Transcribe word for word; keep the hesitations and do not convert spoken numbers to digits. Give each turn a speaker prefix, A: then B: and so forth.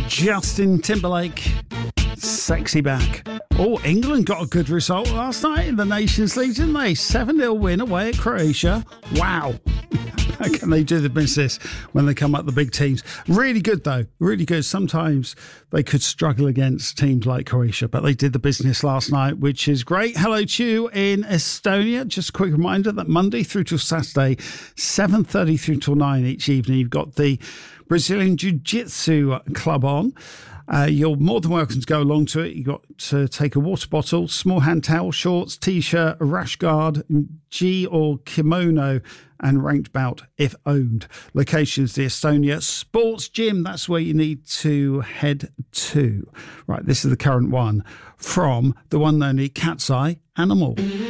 A: Justin Timberlake, Sexy Back. Oh, England got a good result last night in the Nations League, didn't they? seven nil win away at Croatia. Wow. How can they do the business when they come up the big teams? Really good, though. Really good. Sometimes they could struggle against teams like Croatia, but they did the business last night, which is great. Hello to you in Estonia. Just a quick reminder that Monday through till Saturday, seven thirty through till nine each evening, you've got the Brazilian Jiu-Jitsu club on. Uh, you're more than welcome to go along to it. You've got to take a water bottle, small hand towel, shorts, T-shirt, a rash guard, gi or kimono, and ranked bout if owned. Locations, the Estonia Sports Gym. That's where you need to head to. Right, this is the current one from the one and only Cat's Eye Animal.